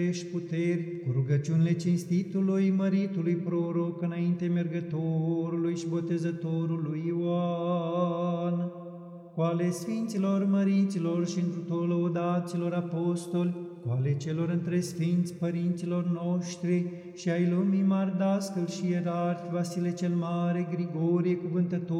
ești puteri, cu rugăciunile cinstitului, măritului proroc, înainte mergătorului și botezătorului Ioan, cu ale sfinților măriților și întru tot lăudaților apostoli, cu ale celor între sfinți părinților noștri și ai lumii mari dascăl și ierarhi, Vasile cel Mare, Grigorie, cuvântător,